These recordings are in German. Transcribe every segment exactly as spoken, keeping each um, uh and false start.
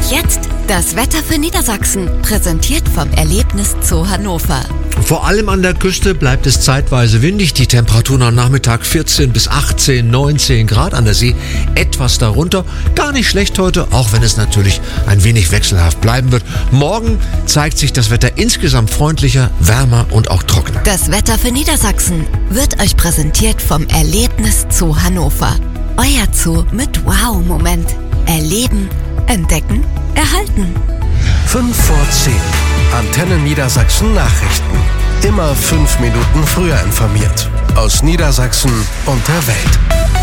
jetzt das Wetter für Niedersachsen, präsentiert vom Erlebnis Zoo Hannover. Vor allem an der Küste bleibt es zeitweise windig. Die Temperaturen am Nachmittag vierzehn bis achtzehn, neunzehn Grad, an der See etwas darunter. Gar nicht schlecht heute, auch wenn es natürlich ein wenig wechselhaft bleiben wird. Morgen zeigt sich das Wetter insgesamt freundlicher, wärmer und auch trockener. Das Wetter für Niedersachsen wird euch präsentiert vom Erlebnis Zoo Hannover. Euer Zoo mit Wow-Moment. Erleben, entdecken, erhalten. fünf vor zehn. Antenne Niedersachsen Nachrichten. Immer fünf Minuten früher informiert. Aus Niedersachsen und der Welt.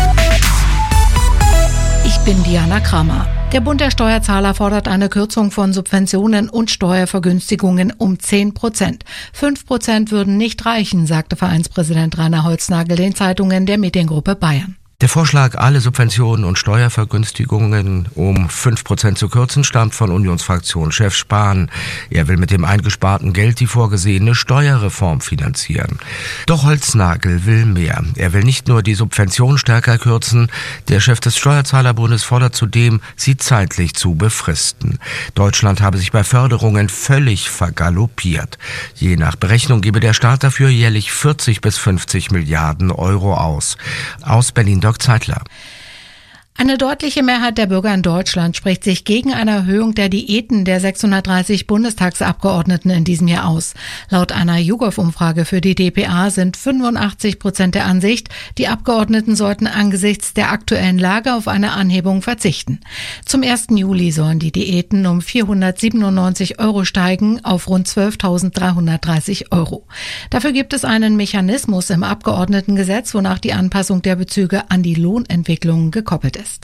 Ich bin Diana Kramer. Der Bund der Steuerzahler fordert eine Kürzung von Subventionen und Steuervergünstigungen um zehn Prozent. fünf Prozent würden nicht reichen, sagte Vereinspräsident Rainer Holznagel den Zeitungen der Mediengruppe Bayern. Der Vorschlag, alle Subventionen und Steuervergünstigungen um fünf Prozent zu kürzen, stammt von Unionsfraktionschef Spahn. Er will mit dem eingesparten Geld die vorgesehene Steuerreform finanzieren. Doch Holznagel will mehr. Er will nicht nur die Subventionen stärker kürzen, der Chef des Steuerzahlerbundes fordert zudem, sie zeitlich zu befristen. Deutschland habe sich bei Förderungen völlig vergaloppiert. Je nach Berechnung gebe der Staat dafür jährlich vierzig bis fünfzig Milliarden Euro aus. Aus Berlin Dirk Zeitler. Eine deutliche Mehrheit der Bürger in Deutschland spricht sich gegen eine Erhöhung der Diäten der sechshundertdreißig Bundestagsabgeordneten in diesem Jahr aus. Laut einer YouGov-Umfrage für die d p a sind fünfundachtzig Prozent der Ansicht, die Abgeordneten sollten angesichts der aktuellen Lage auf eine Anhebung verzichten. Zum ersten Juli sollen die Diäten um vierhundertsiebenundneunzig Euro steigen auf rund zwölftausenddreihundertdreißig Euro. Dafür gibt es einen Mechanismus im Abgeordnetengesetz, wonach die Anpassung der Bezüge an die Lohnentwicklung gekoppelt ist.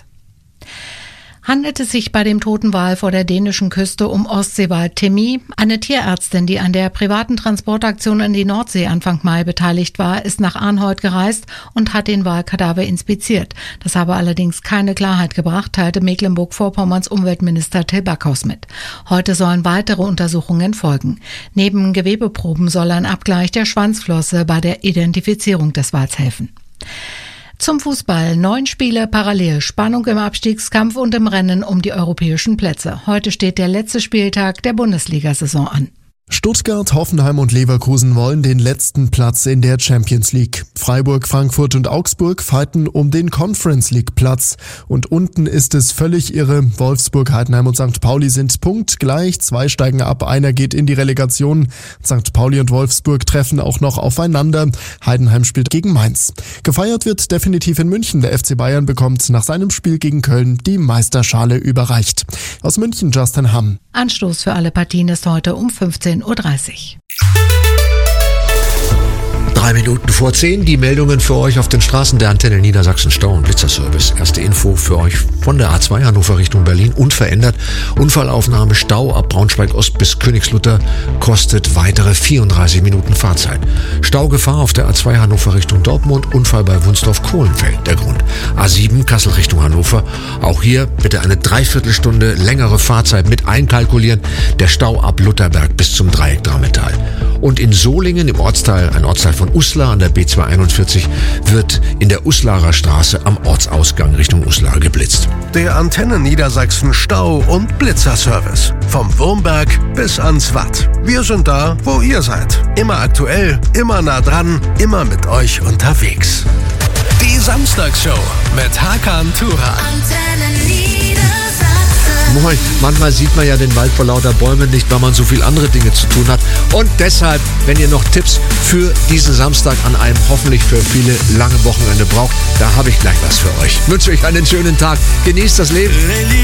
Handelt es sich bei dem toten Wal vor der dänischen Küste um Ostseewal Timmy? Eine Tierärztin, die an der privaten Transportaktion in die Nordsee Anfang Mai beteiligt war, ist nach Arnhold gereist und hat den Walkadaver inspiziert. Das habe allerdings keine Klarheit gebracht, teilte Mecklenburg-Vorpommerns Umweltminister Till Backhaus mit. Heute sollen weitere Untersuchungen folgen. Neben Gewebeproben soll ein Abgleich der Schwanzflosse bei der Identifizierung des Wals helfen. Zum Fußball. Neun Spiele parallel. Spannung im Abstiegskampf und im Rennen um die europäischen Plätze. Heute steht der letzte Spieltag der Bundesliga-Saison an. Stuttgart, Hoffenheim und Leverkusen wollen den letzten Platz in der Champions League. Freiburg, Frankfurt und Augsburg fighten um den Conference League Platz. Und unten ist es völlig irre. Wolfsburg, Heidenheim und Sankt Pauli sind punktgleich. Zwei steigen ab, einer geht in die Relegation. Sankt Pauli und Wolfsburg treffen auch noch aufeinander. Heidenheim spielt gegen Mainz. Gefeiert wird definitiv in München. Der F C Bayern bekommt nach seinem Spiel gegen Köln die Meisterschale überreicht. Aus München Justin Hamm. Anstoß für alle Partien ist heute um fünfzehn Uhr dreißig. Drei Minuten vor zehn, die Meldungen für euch auf den Straßen der Antenne Niedersachsen Stau- und Blitzerservice. Erste Info für euch von der A zwei Hannover Richtung Berlin, unverändert. Unfallaufnahme Stau ab Braunschweig-Ost bis Königslutter kostet weitere vierunddreißig Minuten Fahrzeit. Staugefahr auf der A zwei Hannover Richtung Dortmund, Unfall bei Wunsdorf-Kohlenfeld. Der Grund: A sieben Kassel Richtung Hannover. Auch hier bitte eine Dreiviertelstunde längere Fahrzeit mit einkalkulieren. Der Stau ab Lutherberg bis zum Dreieck Drametal. Und in Solingen im Ortsteil, ein Ortsteil von Uslar an der B zweihunderteinundvierzig, wird in der Uslarer Straße am Ortsausgang Richtung Uslar geblitzt. Der Antenne Niedersachsen Stau- und Blitzerservice. Vom Wurmberg bis ans Watt. Wir sind da, wo ihr seid. Immer aktuell, immer nah dran, immer mit euch unterwegs. Die Samstagsshow mit Hakan Turan. Antenne Niedersachsen. Moin, manchmal sieht man ja den Wald vor lauter Bäumen nicht, weil man so viel andere Dinge zu tun hat. Und deshalb, wenn ihr noch Tipps für diesen Samstag an einem hoffentlich für viele lange Wochenende braucht, da habe ich gleich was für euch. Ich wünsche euch einen schönen Tag. Genießt das Leben.